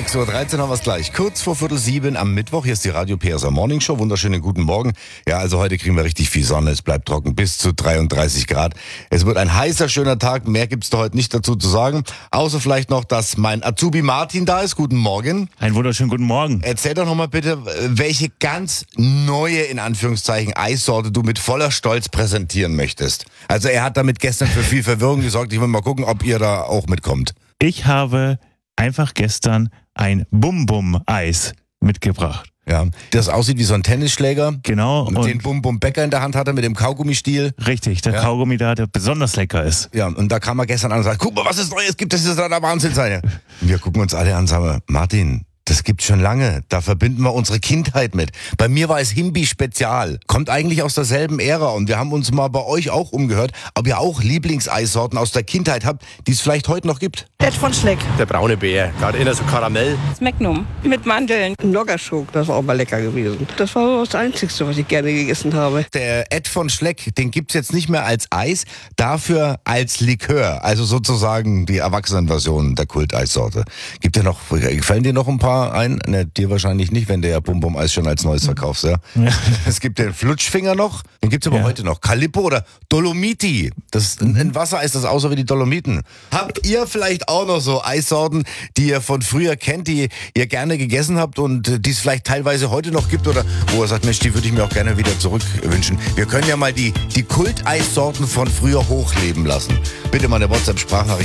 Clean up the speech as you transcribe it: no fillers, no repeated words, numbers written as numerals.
6.13 Uhr haben wir es gleich. Kurz vor 6:45 am Mittwoch. Hier ist die Radio PSR Morning Show. Wunderschönen guten Morgen. Ja, also heute kriegen wir richtig viel Sonne. Es bleibt trocken bis zu 33 Grad. Es wird ein heißer, schöner Tag. Mehr gibt's da heute nicht dazu zu sagen. Außer vielleicht noch, dass mein Azubi Martin da ist. Guten Morgen. Einen wunderschönen guten Morgen. Erzähl doch nochmal bitte, welche ganz neue, in Anführungszeichen, Eissorte du mit voller Stolz präsentieren möchtest. Also er hat damit gestern für viel Verwirrung gesorgt. Ich will mal gucken, ob ihr da auch mitkommt. Ich habe einfach gestern ein Bum-Bum-Eis mitgebracht. Ja, das aussieht wie so ein Tennisschläger. Genau. Und den Bum-Bum-Bäcker in der Hand hatte mit dem Kaugummistiel. Richtig, der Kaugummi da, der besonders lecker ist. Ja, und da kam er gestern an und sagt, guck mal, was es Neues gibt, das ist der Wahnsinn sein. Wir gucken uns alle an und sagen, Martin, das gibt's schon lange. Da verbinden wir unsere Kindheit mit. Bei mir war es Himbi Spezial. Kommt eigentlich aus derselben Ära. Und wir haben uns mal bei euch auch umgehört, ob ihr auch Lieblingseissorten aus der Kindheit habt, die es vielleicht heute noch gibt. Ed von Schleck. Der braune Bär, gerade in so Karamell. Das Magnum mit Mandeln. Noggerschok, das war auch mal lecker gewesen. Das war das Einzige, was ich gerne gegessen habe. Der Ed von Schleck, den gibt's jetzt nicht mehr als Eis, dafür als Likör. Also sozusagen die Erwachsenenversion der Kulteissorte. Gibt ja noch, gefallen dir noch ein paar ein? Ne, dir wahrscheinlich nicht, wenn du ja Bum-Bum-Eis schon als Neues verkaufst, ja? Es gibt den Flutschfinger noch, den gibt's aber heute noch. Calippo oder Dolomiti. Das ist ein Wassereis, das aussieht wie die Dolomiten. Habt ihr vielleicht auch noch so Eissorten, die ihr von früher kennt, die ihr gerne gegessen habt und die es vielleicht teilweise heute noch gibt oder wo ihr sagt, Mensch, die würde ich mir auch gerne wieder zurückwünschen? Wir können ja mal die Kulteissorten von früher hochleben lassen. Bitte mal eine WhatsApp-Sprachnachricht